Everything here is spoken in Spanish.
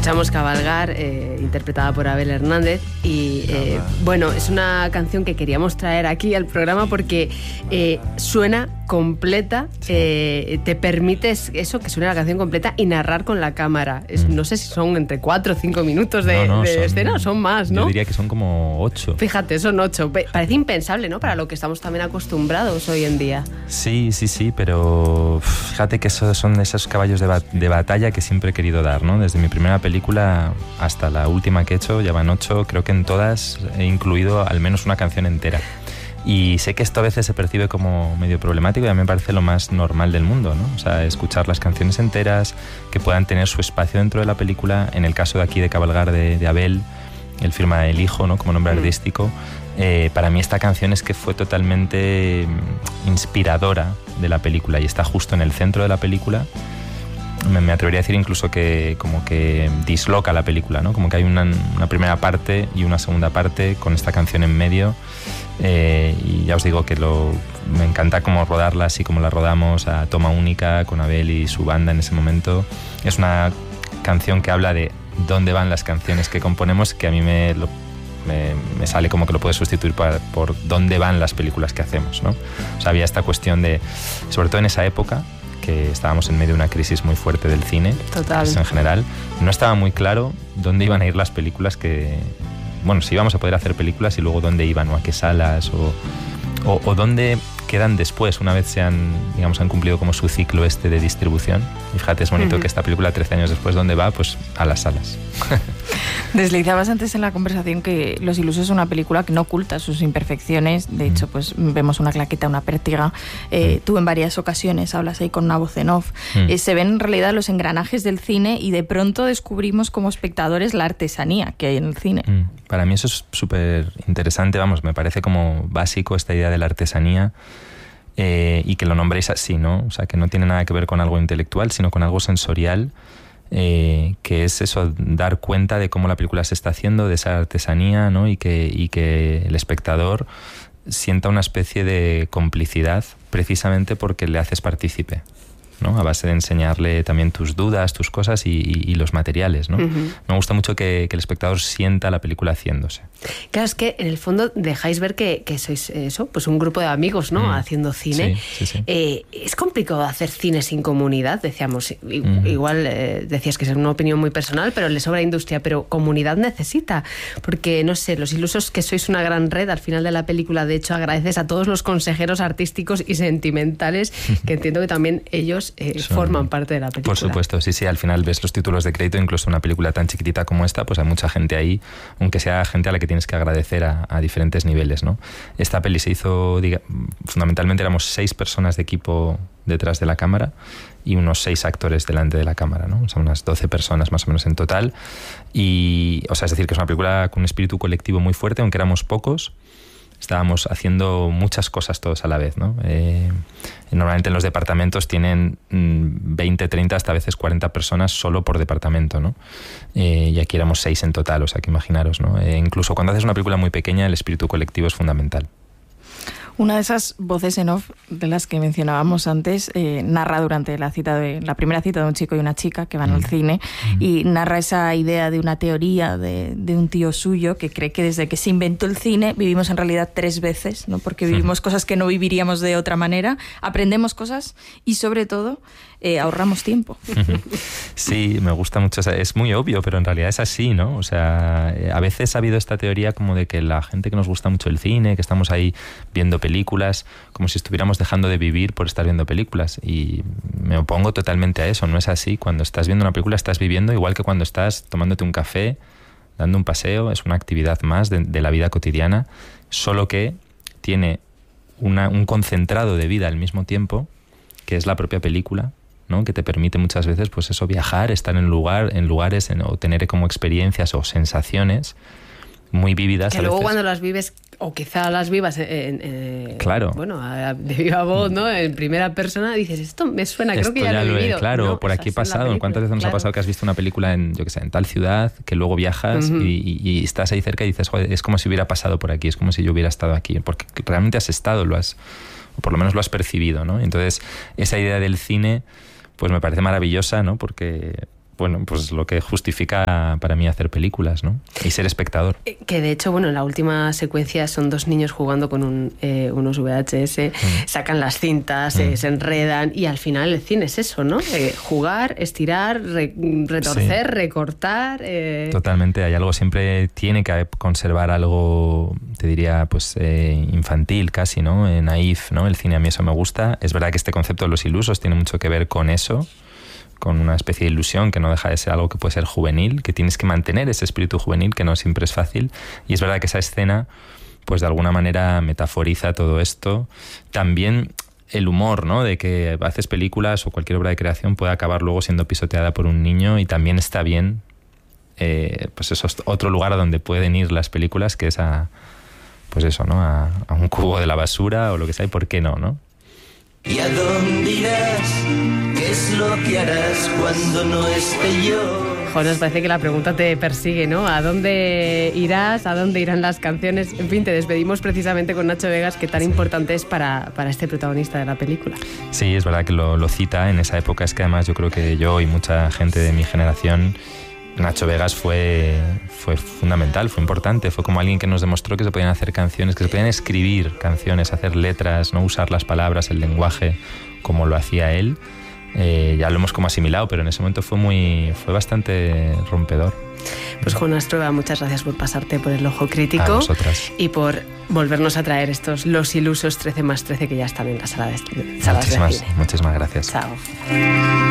Escuchamos Cabalgar, interpretada por Abel Hernández, y bueno, es una canción que queríamos traer aquí al programa porque suena completa, te permites eso, que suene la canción completa y narrar con la cámara. No sé si son entre 4 o 5 minutos de escena, son más, ¿no? Yo diría que son como 8. Fíjate, son 8. Parece impensable, ¿no? Para lo que estamos también acostumbrados hoy en día. Sí, pero fíjate que son esos caballos de batalla que siempre he querido dar, ¿no? Desde mi primera película hasta la última que he hecho, ya van 8, creo que en todas he incluido al menos una canción entera. Y sé que esto a veces se percibe como medio problemático y a mí me parece lo más normal del mundo, ¿no? O sea, escuchar las canciones enteras, que puedan tener su espacio dentro de la película. En el caso de aquí de Cabalgar de Abel, él firma El Hijo, ¿no? Como nombre artístico. Para mí esta canción es que fue totalmente inspiradora de la película y está justo en el centro de la película. Me atrevería a decir incluso que como que disloca la película, ¿no? Como que hay una primera parte y una segunda parte con esta canción en medio, y ya os digo que me encanta como rodarla así como la rodamos a toma única con Abel y su banda en ese momento. Es una canción que habla de dónde van las canciones que componemos, que a mí me sale como que lo puedes sustituir por dónde van las películas que hacemos, ¿no? O sea, había esta cuestión de, sobre todo en esa época, que estábamos en medio de una crisis muy fuerte del cine. Total. En general, no estaba muy claro dónde iban a ir las películas si íbamos a poder hacer películas y luego dónde iban o a qué salas o dónde quedan después, una vez han cumplido como su ciclo de distribución. Y fíjate, es bonito que esta película 13 años después, ¿dónde va? Pues a las salas. Deslizabas antes en la conversación que Los Ilusos es una película que no oculta sus imperfecciones. De hecho, pues vemos una claqueta, una pértiga. Tú en varias ocasiones hablas ahí con una voz en off. Se ven en realidad los engranajes del cine y de pronto descubrimos como espectadores la artesanía que hay en el cine. Para mí eso es súper interesante, me parece como básico esta idea de la artesanía. Y que lo nombréis así, ¿no? O sea, que no tiene nada que ver con algo intelectual, sino con algo sensorial, que es eso, dar cuenta de cómo la película se está haciendo, de esa artesanía, ¿no? Y que el espectador sienta una especie de complicidad precisamente porque le haces partícipe, ¿no? A base de enseñarle también tus dudas, tus cosas y los materiales, ¿no? Me gusta mucho que el espectador sienta la película haciéndose. Claro, es que en el fondo dejáis ver que sois eso, pues un grupo de amigos, ¿no? Haciendo cine. Sí. Es complicado hacer cine sin comunidad, decíamos. Igual decías que es una opinión muy personal, pero le sobra industria, pero comunidad necesita. Porque, no sé, Los Ilusos, que sois una gran red, al final de la película, de hecho, agradeces a todos los consejeros artísticos y sentimentales, que entiendo que también ellos forman parte de la película. Por supuesto, sí, al final ves los títulos de crédito, incluso una película tan chiquitita como esta, pues hay mucha gente ahí, aunque sea gente a la que tienes que agradecer a diferentes niveles, ¿no? Esta peli se hizo, fundamentalmente éramos 6 personas de equipo detrás de la cámara y unos 6 actores delante de la cámara, ¿no? O sea, unas 12 personas más o menos en total. Y, o sea, es decir, que es una película con un espíritu colectivo muy fuerte, aunque éramos pocos. Estábamos haciendo muchas cosas todos a la vez, ¿no? Normalmente en los departamentos tienen 20, 30, hasta a veces 40 personas solo por departamento, ¿no? Y aquí éramos 6 en total, o sea que imaginaros, ¿no? Incluso cuando haces una película muy pequeña, el espíritu colectivo es fundamental. Una de esas voces en off de las que mencionábamos antes narra durante la primera cita de un chico y una chica que van al cine y narra esa idea de una teoría de un tío suyo que cree que desde que se inventó el cine vivimos en realidad 3 veces, ¿no? Porque vivimos cosas que no viviríamos de otra manera, aprendemos cosas y sobre todo ahorramos tiempo. Sí, me gusta mucho. Es muy obvio, pero en realidad es así, ¿no? O sea, a veces ha habido esta teoría como de que la gente que nos gusta mucho el cine, que estamos ahí viendo películas, como si estuviéramos dejando de vivir por estar viendo películas. Y me opongo totalmente a eso. No es así. Cuando estás viendo una película estás viviendo igual que cuando estás tomándote un café, dando un paseo. Es una actividad más de la vida cotidiana, solo que tiene un concentrado de vida al mismo tiempo, que es la propia película, ¿no? Que te permite muchas veces, pues eso, viajar, estar en lugares o tener como experiencias o sensaciones muy vívidas. Que luego cuando las vives, o quizá las vivas claro. Bueno, de viva voz, ¿no? En primera persona, dices, esto me suena, creo que ya lo he vivido. Claro, no, por aquí he pasado. ¿Cuántas veces nos ha pasado que has visto una película en tal ciudad, que luego viajas y estás ahí cerca y dices, joder, es como si hubiera pasado por aquí, es como si yo hubiera estado aquí, porque realmente has estado, o por lo menos lo has percibido, ¿no? Entonces, esa idea del cine pues me parece maravillosa, ¿no? Porque bueno, pues lo que justifica para mí hacer películas, ¿no? Y ser espectador. Que de hecho, bueno, en la última secuencia son 2 niños jugando con unos VHS, sacan las cintas, se enredan, y al final el cine es eso, ¿no? Jugar, estirar, retorcer, recortar. Totalmente, hay algo, siempre tiene que conservar algo, te diría, pues infantil casi, ¿no? Naif, ¿no? El cine, a mí eso me gusta. Es verdad que este concepto de los ilusos tiene mucho que ver con eso, con una especie de ilusión que no deja de ser algo que puede ser juvenil, que tienes que mantener ese espíritu juvenil, que no siempre es fácil. Y es verdad que esa escena, pues de alguna manera metaforiza todo esto. También el humor, ¿no? De que haces películas o cualquier obra de creación puede acabar luego siendo pisoteada por un niño, y también está bien, pues eso es otro lugar a donde pueden ir las películas, que es pues eso, ¿no? A un cubo de la basura o lo que sea, y por qué no, ¿no? ¿Y a dónde irás? ¿Qué es lo que harás cuando no esté yo? Jonas, parece que la pregunta te persigue, ¿no? ¿A dónde irás? ¿A dónde irán las canciones? En fin, te despedimos precisamente con Nacho Vegas, que tan importante es para este protagonista de la película. Sí, es verdad que lo cita en esa época. Es que además yo creo que yo y mucha gente de mi generación, Nacho Vegas fue fundamental, fue importante, fue como alguien que nos demostró que se podían hacer canciones, que se podían escribir canciones, hacer letras, no usar las palabras, el lenguaje como lo hacía él. Ya lo hemos como asimilado, pero en ese momento fue bastante rompedor. Pues Jonas Trueba, muchas gracias por pasarte por el Ojo Crítico. A vosotras. Y por volvernos a traer estos Los Ilusos 13+13 que ya están en la sala de cine. Muchísimas gracias. Chao.